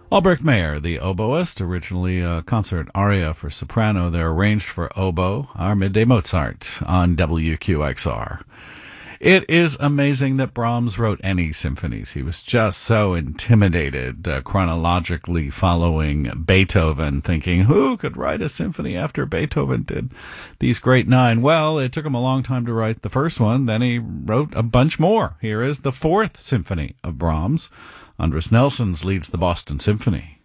Albrecht Meyer, the oboist, originally a concert aria for soprano. They're arranged for oboe, our Midday Mozart on WQXR. It is amazing that Brahms wrote any symphonies. He was just so intimidated, chronologically following Beethoven, thinking, who could write a symphony after Beethoven did these great nine? Well, it took him a long time to write the first one. Then he wrote a bunch more. Here is the Fourth Symphony of Brahms. Andres Nelsons leads the Boston Symphony.